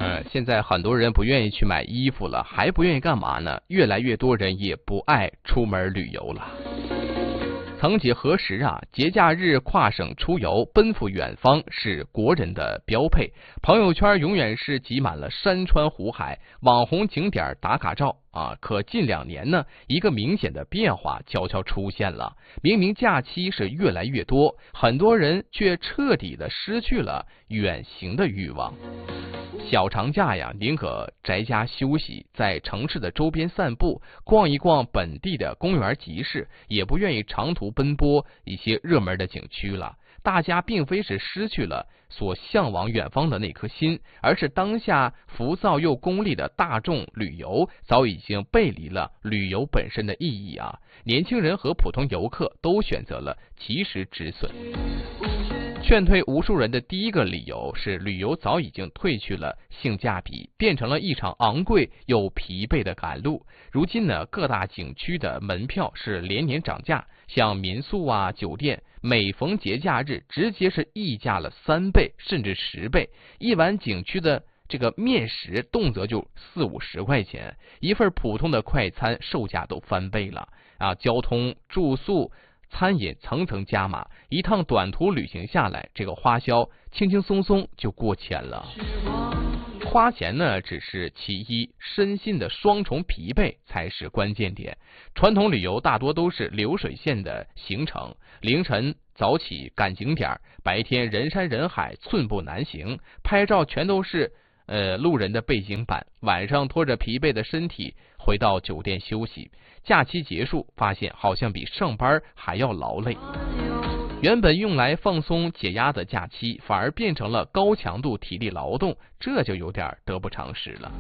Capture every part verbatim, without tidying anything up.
嗯，现在很多人不愿意去买衣服了，还不愿意干嘛呢？越来越多人也不爱出门旅游了。曾几何时啊，节假日跨省出游、奔赴远方是国人的标配，朋友圈永远是挤满了山川湖海、网红景点打卡照啊。可近两年呢，一个明显的变化悄悄出现了，明明假期是越来越多，很多人却彻底的失去了远行的欲望。小长假呀，宁可宅家休息，在城市的周边散步，逛一逛本地的公园集市，也不愿意长途奔波一些热门的景区了。大家并非是失去了所向往远方的那颗心，而是当下浮躁又功利的大众旅游早已经背离了旅游本身的意义啊！年轻人和普通游客都选择了及时止损。劝退无数人的第一个理由是，旅游早已经褪去了性价比，变成了一场昂贵又疲惫的赶路。如今呢，各大景区的门票是连年涨价，像民宿啊、酒店，每逢节假日直接是溢价了三倍甚至十倍。一碗景区的这个面食动辄就四五十块钱，一份普通的快餐售价都翻倍了啊！交通、住宿、餐饮层层加码，一趟短途旅行下来，这个花销轻轻松松就过千了。花钱呢只是其一，身心的双重疲惫才是关键点。传统旅游大多都是流水线的行程，凌晨早起赶景点，白天人山人海寸步难行，拍照全都是呃路人的背景板，晚上拖着疲惫的身体回到酒店休息。假期结束，发现好像比上班还要劳累。原本用来放松解压的假期，反而变成了高强度体力劳动，这就有点得不偿失了。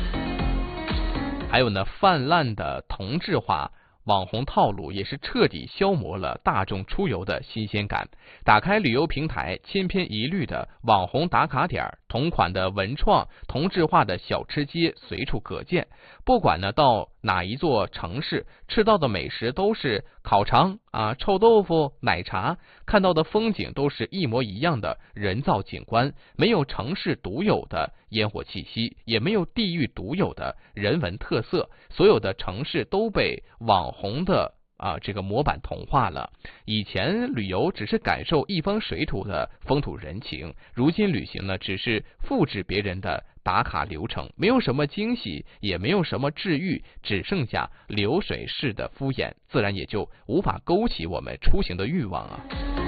还有呢，泛滥的同质化网红套路也是彻底消磨了大众出游的新鲜感。打开旅游平台，千篇一律的网红打卡点，同款的文创、同质化的小吃街随处可见。不管呢到哪一座城市，吃到的美食都是烤肠啊、臭豆腐、奶茶，看到的风景都是一模一样的人造景观，没有城市独有的烟火气息，也没有地域独有的人文特色。所有的城市都被网红的啊这个模板同化了。以前旅游只是感受一方水土的风土人情，如今旅行呢只是复制别人的打卡流程，没有什么惊喜，也没有什么治愈，只剩下流水式的敷衍，自然也就无法勾起我们出行的欲望啊。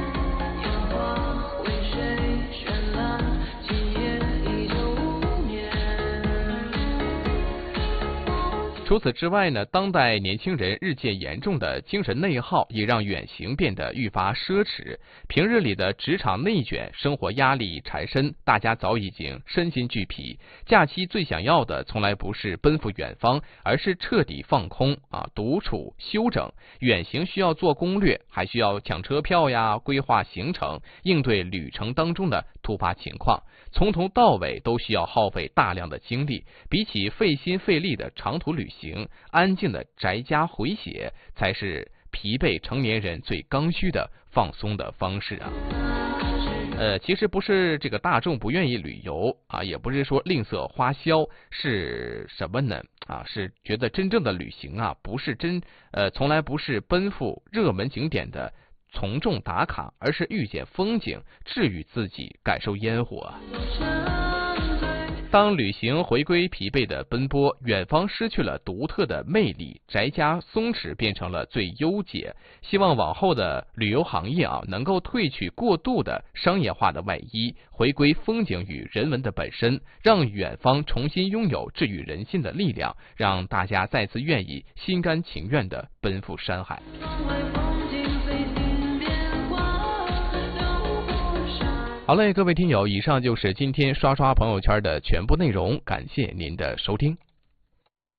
除此之外呢，当代年轻人日渐严重的精神内耗也让远行变得愈发奢侈。平日里的职场内卷，生活压力缠身，大家早已经身心俱疲。假期最想要的从来不是奔赴远方，而是彻底放空啊，独处休整。远行需要做攻略，还需要抢车票呀，规划行程，应对旅程当中的突发情况，从头到尾都需要耗费大量的精力。比起费心费力的长途旅行，安静的宅家回血才是疲惫成年人最刚需的放松的方式啊。呃，其实不是这个大众不愿意旅游啊，也不是说吝啬花销，是什么呢？啊，是觉得真正的旅行啊，不是真呃，从来不是奔赴热门景点的从众打卡，而是遇见风景，治愈自己，感受烟火。当旅行回归疲惫的奔波，远方失去了独特的魅力，宅家松弛变成了最优解。希望往后的旅游行业啊，能够褪去过度的商业化的外衣，回归风景与人文的本身，让远方重新拥有治愈人心的力量，让大家再次愿意心甘情愿地奔赴山海。好嘞，各位听友，以上就是今天刷刷朋友圈的全部内容，感谢您的收听。